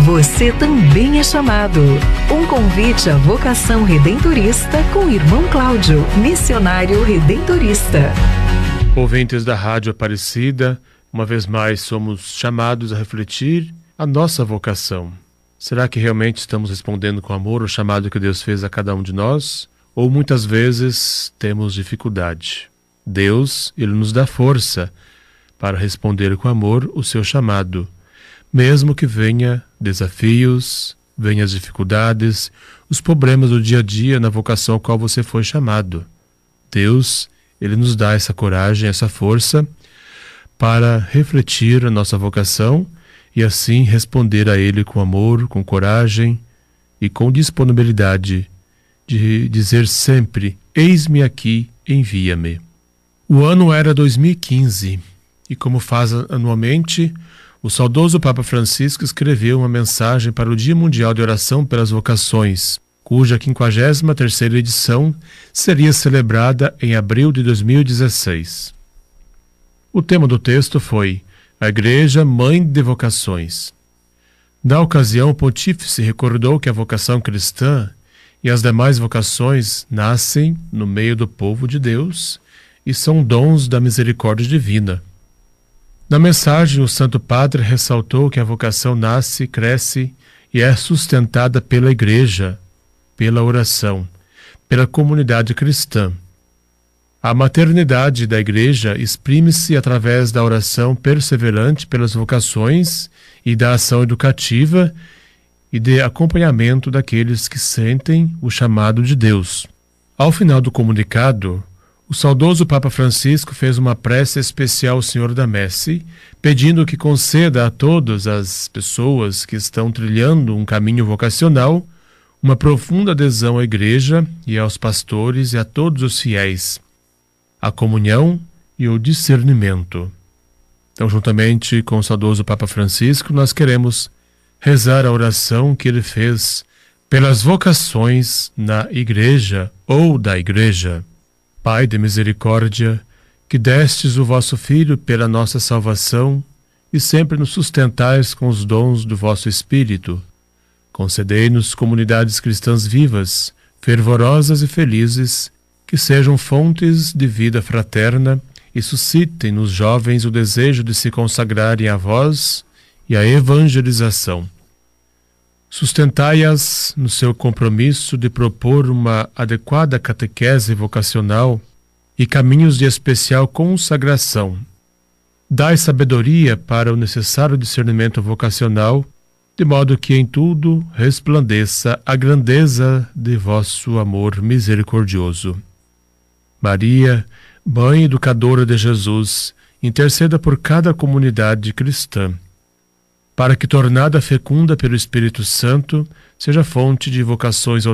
Você também é chamado. Um convite à vocação redentorista com o irmão Cláudio, missionário redentorista. Ouvintes da Rádio Aparecida, uma vez mais somos chamados a refletir a nossa vocação. Será que realmente estamos respondendo com amor o chamado que Deus fez a cada um de nós? Ou muitas vezes temos dificuldade? Deus, Ele nos dá força para responder com amor o seu chamado, mesmo que venha desafios, venha as dificuldades, os problemas do dia a dia na vocação a qual você foi chamado. Deus, Ele nos dá essa coragem, essa força para refletir a nossa vocação e assim responder a Ele com amor, com coragem e com disponibilidade de dizer sempre: eis-me aqui, envia-me. O ano era 2015 e, como faz anualmente, o saudoso Papa Francisco escreveu uma mensagem para o Dia Mundial de Oração pelas Vocações, cuja 53ª edição seria celebrada em abril de 2016. O tema do texto foi a Igreja Mãe de Vocações. Na ocasião, o pontífice recordou que a vocação cristã e as demais vocações nascem no meio do povo de Deus e são dons da misericórdia divina. Na mensagem, o Santo Padre ressaltou que a vocação nasce, cresce e é sustentada pela Igreja, pela oração, pela comunidade cristã. A maternidade da Igreja exprime-se através da oração perseverante pelas vocações e da ação educativa e de acompanhamento daqueles que sentem o chamado de Deus. Ao final do comunicado, o saudoso Papa Francisco fez uma prece especial ao Senhor da Messe, pedindo que conceda a todas as pessoas que estão trilhando um caminho vocacional uma profunda adesão à Igreja e aos pastores e a todos os fiéis, a comunhão e o discernimento. Então, juntamente com o saudoso Papa Francisco, nós queremos rezar a oração que ele fez pelas vocações na Igreja ou da Igreja. Pai de misericórdia, que destes o vosso Filho pela nossa salvação e sempre nos sustentais com os dons do vosso Espírito, concedei-nos comunidades cristãs vivas, fervorosas e felizes, que sejam fontes de vida fraterna e suscitem nos jovens o desejo de se consagrarem a vós e à evangelização. Sustentai-as no seu compromisso de propor uma adequada catequese vocacional e caminhos de especial consagração. Dai sabedoria para o necessário discernimento vocacional, de modo que em tudo resplandeça a grandeza de vosso amor misericordioso. Maria, Mãe Educadora de Jesus, interceda por cada comunidade cristã, para que, tornada fecunda pelo Espírito Santo, seja fonte de vocações